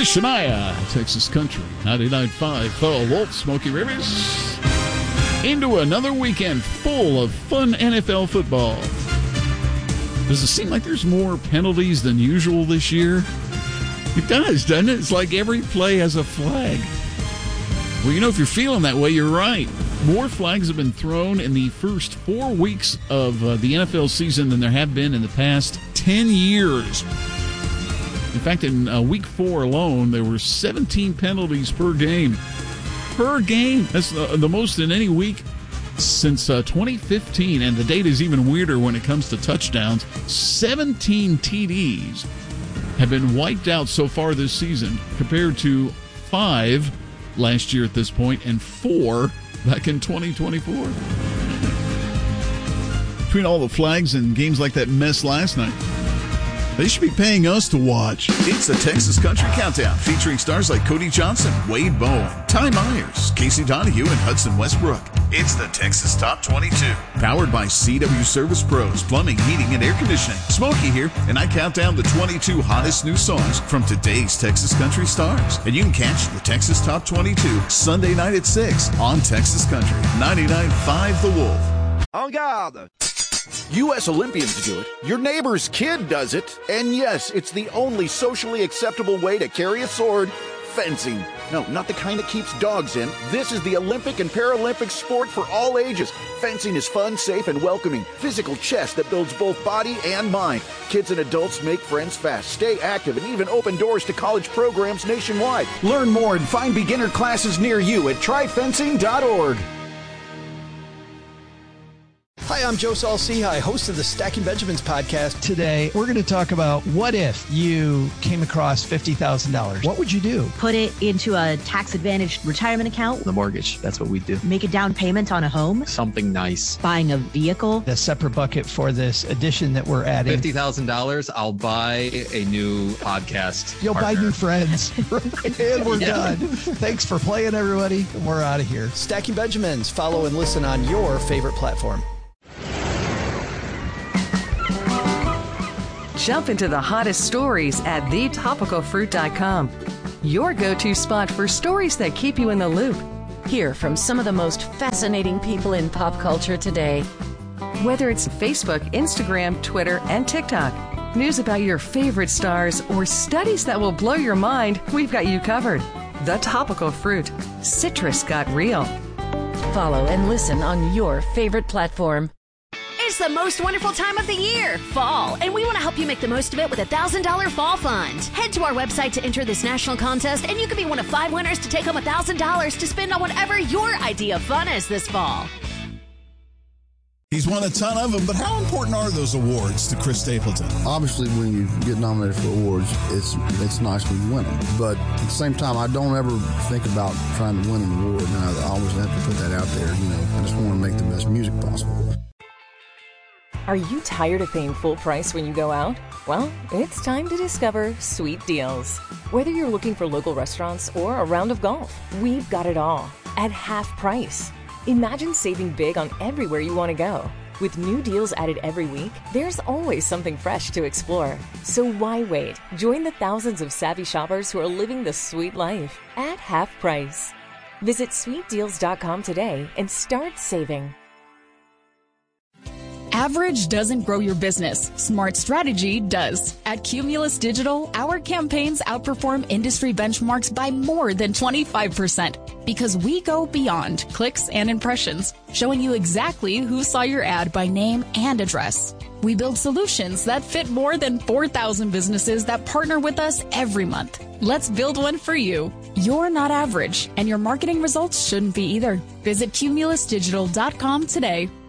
The Shania, Texas Country, 99.5. Fellow Wolf, Smokey Rivers. Into another weekend full of fun NFL football. Does it seem like there's more penalties than usual this year? It does, doesn't it? It's like every play has a flag. Well, you know, if you're feeling that way, you're right. More flags have been thrown in the first 4 weeks of the NFL season than there have been in the past 10 years. In fact, in week 4 alone, there were 17 penalties per game. Per game. That's the most in any week since 2015. And the data is even weirder when it comes to touchdowns. 17 TDs have been wiped out so far this season, compared to 5 last year at this point and 4 back in 2024. Between all the flags and games like that mess last night, they should be paying us to watch. It's the Texas Country Countdown, featuring stars like Cody Johnson, Wade Bowen, Ty Myers, Casey Donahue, and Hudson Westbrook. It's the Texas Top 22, powered by CW Service Pros, plumbing, heating, and air conditioning. Smokey here, and I count down the 22 hottest new songs from today's Texas Country stars. And you can catch the Texas Top 22 Sunday night at 6 on Texas Country, 99.5 The Wolf. En garde! U.S. Olympians do it. Your neighbor's kid does it. And yes, it's the only socially acceptable way to carry a sword. Fencing. No, not the kind that keeps dogs in. This is the Olympic and Paralympic sport for all ages. Fencing is fun, safe, and welcoming. Physical chess that builds both body and mind. Kids and adults make friends fast, stay active, and even open doors to college programs nationwide. Learn more and find beginner classes near you at tryfencing.org. Hi, I'm Joe Saul-Sehy, host of the Stacking Benjamins podcast. Today, we're going to talk about what if you came across $50,000. What would you do? Put it into a tax-advantaged retirement account. The mortgage, that's what we do. Make a down payment on a home. Something nice. Buying a vehicle. The separate bucket for this edition that we're adding. $50,000, I'll buy a new podcast. You'll partner. buy new friends. And we're done. Thanks for playing, everybody. We're out of here. Stacking Benjamins. Follow and listen on your favorite platform. Jump into the hottest stories at thetopicalfruit.com. Your go-to spot for stories that keep you in the loop. Hear from some of the most fascinating people in pop culture today. Whether it's Facebook, Instagram, Twitter, and TikTok, news about your favorite stars, or studies that will blow your mind, we've got you covered. The Topical Fruit. Citrus got real. Follow and listen on your favorite platform. It's the most wonderful time of the year, fall, and we want to help you make the most of it with a $1,000 fall fund. Head to our website to enter this national contest, and you could be one of 5 winners to take home $1,000 to spend on whatever your idea of fun is this fall. He's won a ton of them, but how important are those awards to Chris Stapleton? Obviously, when you get nominated for awards, it's nice when you win them. But at the same time, I don't ever think about trying to win an award, and I always have to put that out there. I just want to make the best music possible. Are you tired of paying full price when you go out? Well, it's time to discover Sweet Deals. Whether you're looking for local restaurants or a round of golf, we've got it all at half price. Imagine saving big on everywhere you want to go. With new deals added every week, there's always something fresh to explore. So why wait? Join the thousands of savvy shoppers who are living the sweet life at half price. Visit sweetdeals.com today and start saving. Average doesn't grow your business. Smart strategy does. At Cumulus Digital, our campaigns outperform industry benchmarks by more than 25% because we go beyond clicks and impressions, showing you exactly who saw your ad by name and address. We build solutions that fit more than 4,000 businesses that partner with us every month. Let's build one for you. You're not average, and your marketing results shouldn't be either. Visit cumulusdigital.com today.